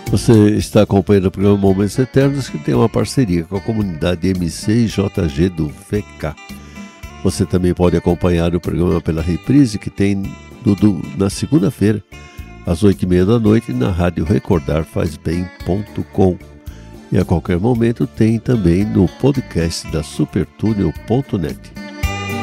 Você está acompanhando o programa Momentos Eternos, que tem uma parceria com a comunidade MCJG do VK. Você também pode acompanhar o programa pela reprise, que tem na segunda-feira, às 8h30 da noite, na rádio recordarfazbem.com. E a qualquer momento tem também no podcast da supertúnel.net.